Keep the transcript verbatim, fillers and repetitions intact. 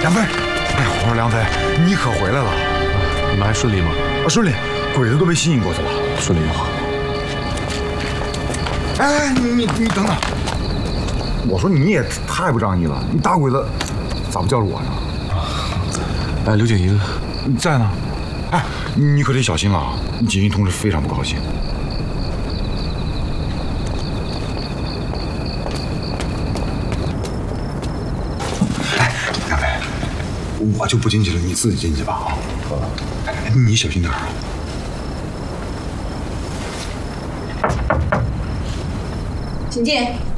梁飞，哎呀，我说梁飞，你可回来了？ 你们还顺利吗？ 啊，顺利，鬼子都被吸引过去了。 顺利就好。 哎，你你你等等，我说你也太不仗义了，你打鬼子咋不叫着我呢？ 哎，刘景云在呢。哎，你可得小心啊！锦衣同志非常不高兴。哎，梁飞，我就不进去了，你自己进去吧啊！哎，你小心点啊！ 请进。